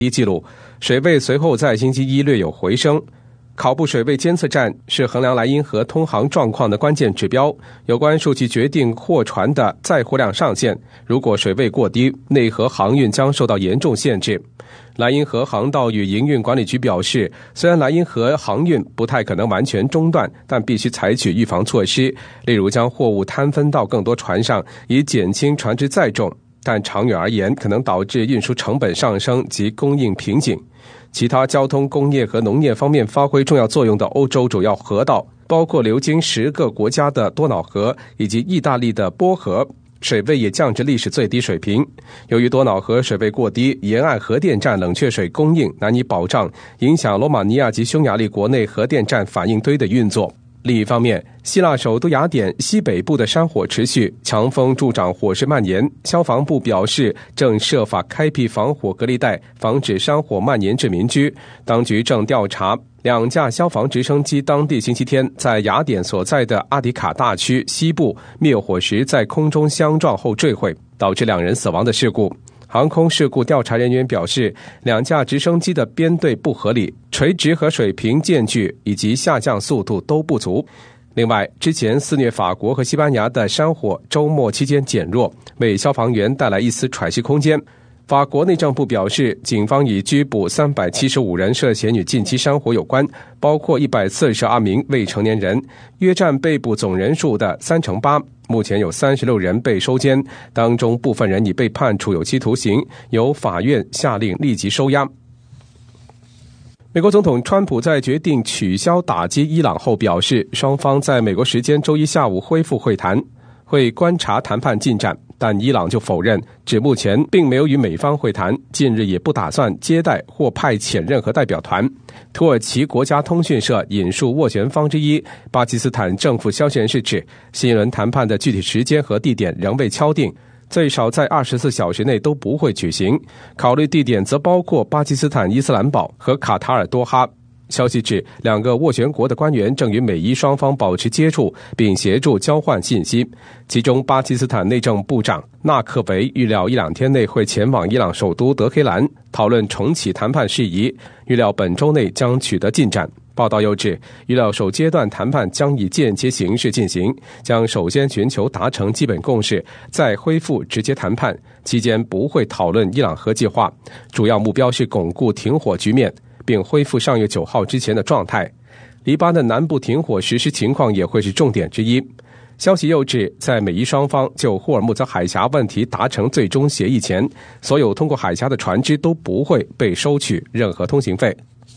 记录，水位随后在星期一略有回升。考布水位监测站是衡量莱茵河通航状况的关键指标，有关数据决定货船的载货量上限。如果水位过低，内河航运将受到严重限制。莱茵河航道与营运管理局表示，虽然莱茵河航运不太可能完全中断，但必须采取预防措施，例如将货物摊分到更多船上，以减轻船只载重，但长远而言可能导致运输成本上升及供应瓶颈。其他交通、工业和农业方面发挥重要作用的欧洲主要河道，包括流经10个国家的多瑙河以及意大利的波河，水位也降至历史最低水平。由于多瑙河水位过低，沿岸核电站冷却水供应难以保障，影响罗马尼亚及匈牙利国内核电站反应堆的运作。另一方面，希腊首都雅典西北部的山火持续，强风助长火势蔓延。消防部表示，正设法开辟防火隔离带，防止山火蔓延至民居。当局正调查2架消防直升机当地星期天在雅典所在的阿迪卡大区西部灭火时在空中相撞后坠毁，导致2人死亡的事故。航空事故调查人员表示，2架直升机的编队不合理，垂直和水平间距以及下降速度都不足。另外，之前肆虐法国和西班牙的山火周末期间减弱，为消防员带来一丝喘息空间。法国内政部表示，警方已拘捕375人，涉嫌与近期山火有关，包括142名未成年人，约占被捕总人数的8%。目前有36人被收监，当中部分人已被判处有期徒刑，由法院下令立即收押。美国总统川普在决定取消打击伊朗后表示，双方在美国时间周一下午恢复会谈，会观察谈判进展，但伊朗就否认，指目前并没有与美方会谈，近日也不打算接待或派遣任何代表团。土耳其国家通讯社引述斡旋方之一巴基斯坦政府消息人士指，新一轮谈判的具体时间和地点仍未敲定，最少在24小时内都不会举行，考虑地点则包括巴基斯坦伊斯兰堡和卡塔尔多哈。消息指，2个斡旋国的官员正与美伊双方保持接触，并协助交换信息。其中，巴基斯坦内政部长纳克维预料1-2天内会前往伊朗首都德黑兰，讨论重启谈判事宜，预料本周内将取得进展。报道又指，预料首阶段谈判将以间接形式进行，将首先寻求达成基本共识，再恢复直接谈判，期间不会讨论伊朗核计划，主要目标是巩固停火局面，并恢复上月9号之前的状态。黎巴嫩南部停火实施情况也会是重点之一。消息又指，在美伊双方就霍尔木兹海峡问题达成最终协议前，所有通过海峡的船只都不会被收取任何通行费。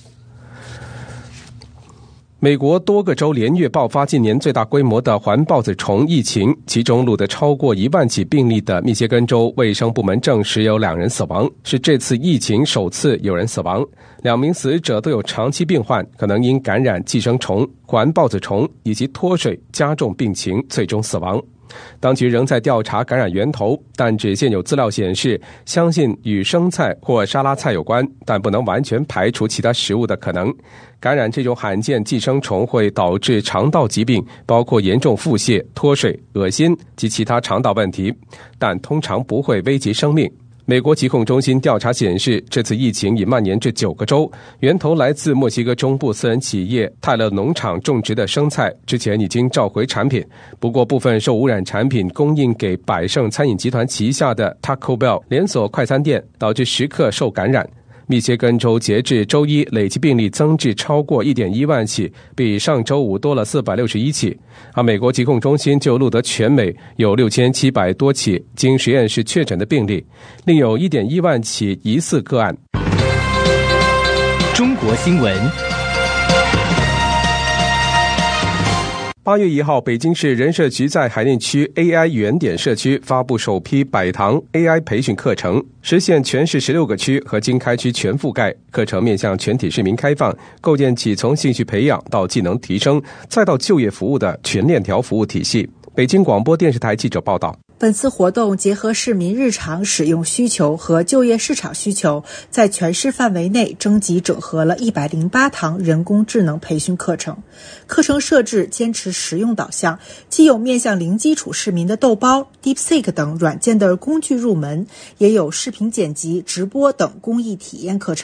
美国多个州连月爆发近年最大规模的环孢子虫疫情，其中录得超过1万起病例的密歇根州卫生部门证实有2人死亡，是这次疫情首次有人死亡。2名死者都有长期病患，可能因感染寄生虫、环孢子虫以及脱水加重病情，最终死亡。当局仍在调查感染源头，但指现有资料显示，相信与生菜或沙拉菜有关，但不能完全排除其他食物的可能。感染这种罕见寄生虫会导致肠道疾病，包括严重腹泻、脱水、恶心及其他肠道问题，但通常不会危及生命。美国疾控中心调查显示，这次疫情已蔓延至9个州，源头来自墨西哥中部私人企业泰勒农场种植的生菜，之前已经召回产品，不过部分受污染产品供应给百胜餐饮集团旗下的 Taco Bell 连锁快餐店，导致食客受感染。密歇根州截至周一累计病例增至超过 1.1 万起，比上周五多了461起。而美国疾控中心就录得全美有6700多起经实验室确诊的病例，另有 1.1 万起疑似个案。 中国新闻。 8月1号，北京市人社局在海淀区 AI 原点社区发布首批100堂 AI 培训课程，实现全市16个区和经开区全覆盖。课程面向全体市民开放，构建起从兴趣培养到技能提升再到就业服务的全链条服务体系。北京广播电视台记者报道。 本次活动结合市民日常使用需求和就业市场需求，在全市范围内征集整合了108堂人工智能培训课程。课程设置坚持实用导向，既有面向零基础市民的豆包、DeepSeek 等软件的工具入门，也有视频剪辑、直播等公益体验课程。